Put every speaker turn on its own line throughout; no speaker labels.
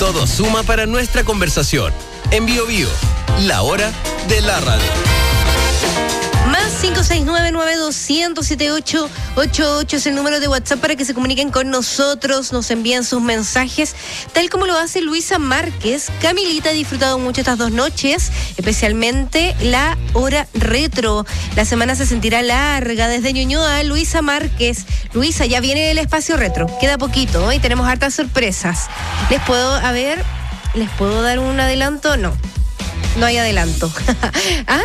todo suma para nuestra conversación. En Bio Bio, la hora de la radio.
Más 569-9200-7888 es el número de WhatsApp para que se comuniquen con nosotros, nos envían sus mensajes, tal como lo hace Luisa Márquez. Camilita ha disfrutado mucho estas 2 noches, especialmente la hora retro. La semana se sentirá larga desde Ñuñoa. Luisa Márquez. Luisa, ya viene el espacio retro, queda poquito y tenemos hartas sorpresas. ¿Les puedo dar un adelanto? No hay adelanto. ¿Ah?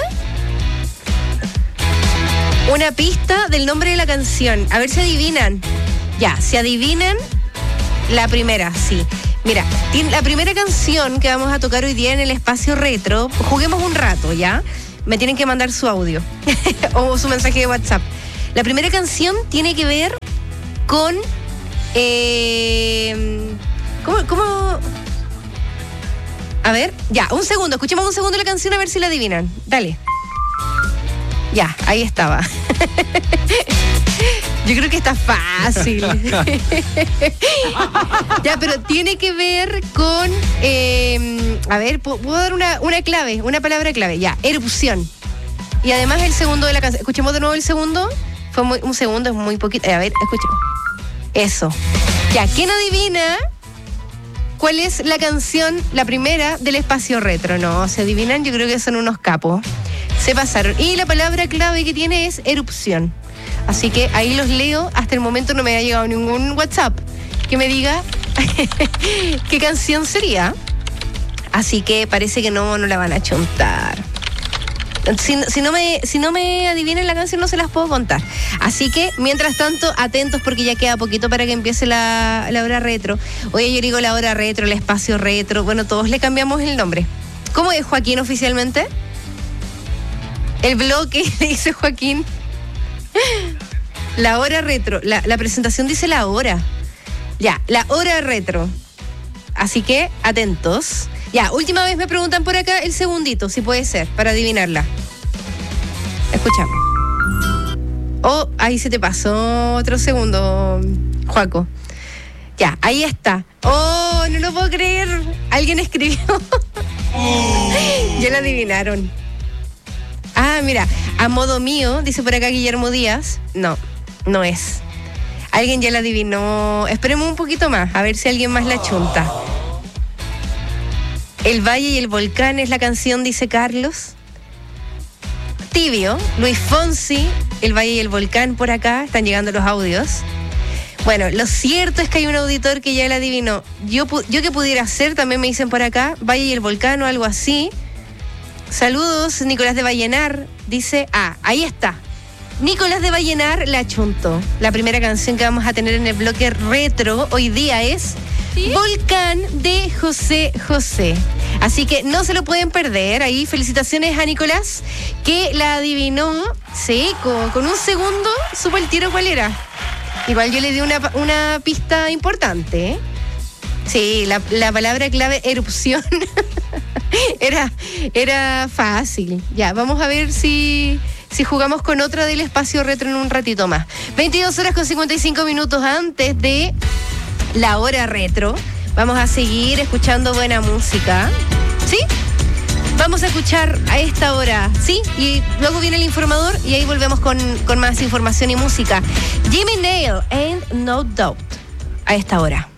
Una pista del nombre de la canción. A ver si adivinan. Ya, si adivinan la primera, sí. Mira, la primera canción que vamos a tocar hoy día en el espacio retro, juguemos un rato, ¿ya? Me tienen que mandar su audio o su mensaje de WhatsApp. La primera canción tiene que ver con... ¿Cómo? A ver, ya, un segundo. Escuchemos un segundo la canción a ver si la adivinan. Dale. Ya, ahí estaba. Yo creo que está fácil. Ya, pero tiene que ver con... a ver, ¿puedo dar una clave? Una palabra clave. Ya, erupción. Y además el segundo de la canción. Escuchemos de nuevo el segundo. Un segundo, es muy poquito. A ver, escuchemos. Eso. Ya, ¿quién adivina cuál es la canción, la primera del espacio retro? No, ¿se adivinan? Yo creo que son unos capos. Se pasaron. Y la palabra clave que tiene es erupción. Así que ahí los leo. Hasta el momento no me ha llegado ningún WhatsApp que me diga qué canción sería. Así que parece que no la van a chontar. Si no me adivinan la canción, no se las puedo contar. Así que, mientras tanto, atentos porque ya queda poquito para que empiece la hora retro. Oye, yo digo la hora retro, el espacio retro. Bueno, todos le cambiamos el nombre. ¿Cómo es, Joaquín, oficialmente? El bloque, dice Joaquín. La hora retro. La presentación dice la hora. Ya, la hora retro. Así que, atentos. Ya, última vez me preguntan por acá el segundito, si puede ser, para adivinarla. Escuchamos. Oh, ahí se te pasó otro segundo, Joaco. Ya, ahí está. Oh, no lo puedo creer. Alguien escribió. Ya la adivinaron. Ah, mira, a modo mío, dice por acá Guillermo Díaz. No es. Alguien ya la adivinó. Esperemos un poquito más, a ver si alguien más la chunta. El Valle y el Volcán es la canción, dice Carlos. Tibio, Luis Fonsi, El Valle y el Volcán por acá. Están llegando los audios. Bueno, lo cierto es que hay un auditor que ya la adivinó. Yo que pudiera hacer, también me dicen por acá, Valle y el Volcán o algo así. Saludos, Nicolás de Vallenar. Dice, ahí está. Nicolás de Vallenar la chuntó. La primera canción que vamos a tener en el bloque retro hoy día es... ¿Sí? Volcán de José José. Así que no se lo pueden perder. Ahí felicitaciones a Nicolás, que la adivinó. Sí, con un segundo supo el tiro cuál era. Igual yo le di una pista importante, ¿eh? Sí, la palabra clave erupción era fácil. Ya, vamos a ver si jugamos con otra del espacio retro en un ratito más. 22:55 antes de la hora retro. Vamos a seguir escuchando buena música. ¿Sí? Vamos a escuchar a esta hora, ¿sí? Y luego viene el informador y ahí volvemos con más información y música. Jimmy Nail and No Doubt a esta hora.